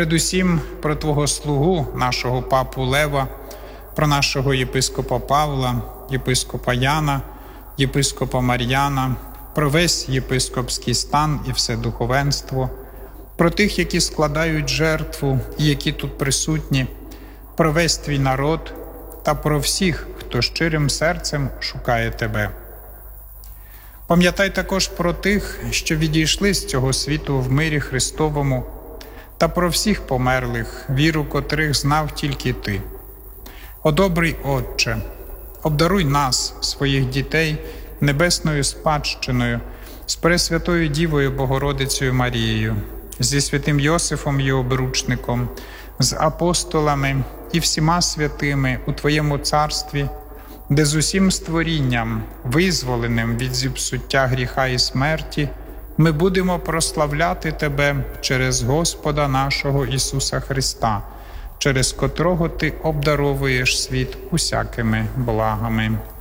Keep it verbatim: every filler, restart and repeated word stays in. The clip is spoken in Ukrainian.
передусім про Твого слугу, нашого папу Лева, про нашого єпископа Павла, єпископа Яна, єпископа Мар'яна, про весь єпископський стан і все духовенство, про тих, які складають жертву і які тут присутні, про весь Твій народ та про всіх, хто щирим серцем шукає Тебе. Пам'ятай також про тих, що відійшли з цього світу в мирі Христовому, та про всіх померлих, віру котрих знав тільки Ти. О добрий Отче, обдаруй нас, своїх дітей, небесною спадщиною, з Пресвятою Дівою Богородицею Марією, зі святим Йосифом і обручником, з апостолами і всіма святими у Твоєму царстві, де з усім створінням, визволеним від зіпсуття гріха і смерті, ми будемо прославляти Тебе через Господа нашого Ісуса Христа, через котрого Ти обдаровуєш світ усякими благами.